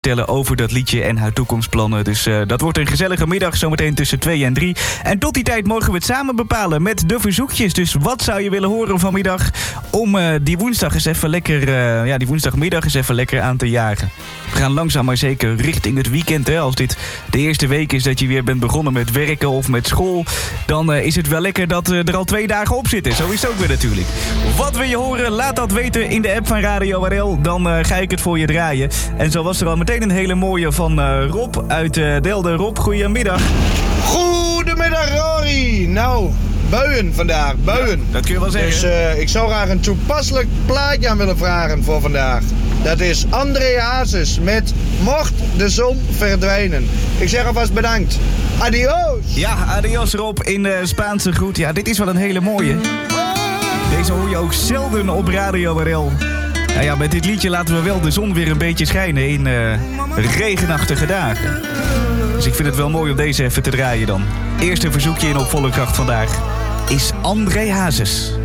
vertellen over dat liedje en haar toekomstplannen. Dus dat wordt een gezellige middag, zometeen tussen 2 en 3. En tot die tijd mogen we het samen bepalen met de verzoekjes. Dus wat zou je willen horen vanmiddag om die woensdag eens even lekker, die woensdagmiddag eens even lekker aan te jagen. We gaan langzaam maar zeker richting het weekend. Hè. Als dit de eerste week is dat je weer bent begonnen met werken of met school, dan is het wel lekker dat er al 2 dagen op zitten. Zo is het ook weer natuurlijk. Wat wil je horen? Laat dat weten in de app van Radio RL. Dan ga ik het voor je draaien. En zo was er al meteen een hele mooie van Rob uit Delden. Rob, goedemiddag. Goedemiddag, Rory. Nou, buien vandaag, buien. Ja, dat kun je wel zeggen. Dus ik zou graag een toepasselijk plaatje aan willen vragen voor vandaag. Dat is André Hazes met Mocht de zon verdwijnen. Ik zeg alvast bedankt. Adios. Ja, adios Rob in Spaanse groet. Ja, dit is wel een hele mooie. Deze hoor je ook zelden op Radio RL. Nou ja, met dit liedje laten we wel de zon weer een beetje schijnen in regenachtige dagen. Dus ik vind het wel mooi om deze even te draaien dan. Eerste verzoekje in op volle kracht vandaag is André Hazes.